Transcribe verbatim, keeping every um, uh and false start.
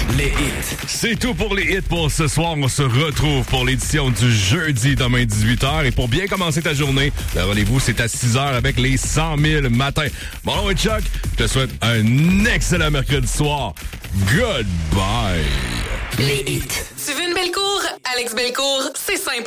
Les hits. C'est tout pour les hits pour ce soir. On se retrouve pour l'édition du jeudi demain dix-huit heures. Et pour bien commencer ta journée, le rendez-vous c'est à six heures avec les cent mille matins. Mon nom est Chuck. Je te souhaite un excellent mercredi soir. Goodbye. Les hits. Tu veux une belle cour? Alex Bellecour, c'est simple.